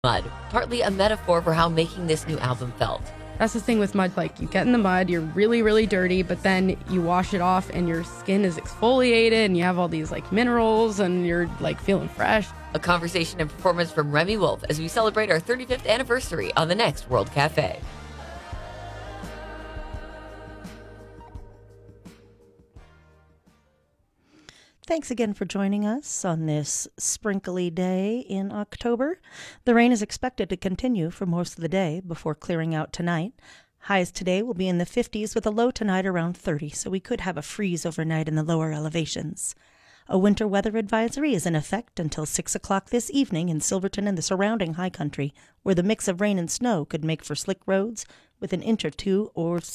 Mud, partly a metaphor for how making this new album felt. That's the thing with mud. Like, you get in the mud, you're really, really dirty, but then you wash it off and your skin is exfoliated and you have all these like minerals and you're like feeling fresh. A conversation and performance from Remy Wolf as we celebrate our 35th anniversary on the next World Cafe. Thanks again for joining us on this sprinkly day in October. The rain is expected to continue for most of the day before clearing out tonight. Highs today will be in the 50s with a low tonight around 30, so we could have a freeze overnight in the lower elevations. A winter weather advisory is in effect until 6 o'clock this evening in Silverton and the surrounding high country, where the mix of rain and snow could make for slick roads with an inch or two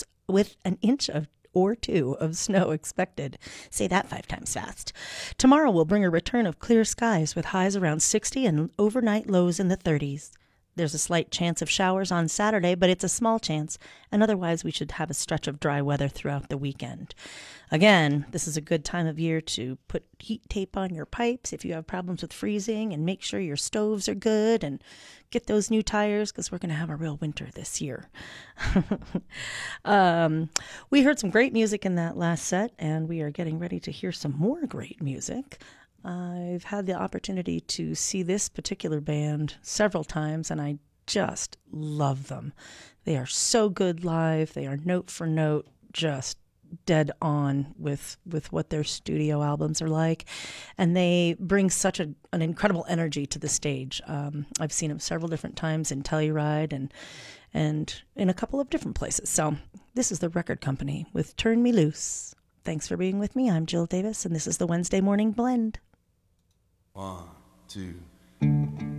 of snow expected. Say that 5 times fast. Tomorrow will bring a return of clear skies with highs around 60 and overnight lows in the 30s. There's a slight chance of showers on Saturday, but it's a small chance, and otherwise we should have a stretch of dry weather throughout the weekend. Again, this is a good time of year to put heat tape on your pipes if you have problems with freezing, and make sure your stoves are good, and get those new tires because we're going to have a real winter this year. We heard some great music in that last set, and we are getting ready to hear some more great music. I've had the opportunity to see this particular band several times, and I just love them. They are so good live. They are note for note just dead on with what their studio albums are like, and they bring such an incredible energy to the stage. I've seen them several different times in Telluride and in a couple of different places. So this is the Record Company with Turn Me Loose. Thanks for being with me. I'm Jill Davis, and this is the Wednesday Morning Blend. 1, 2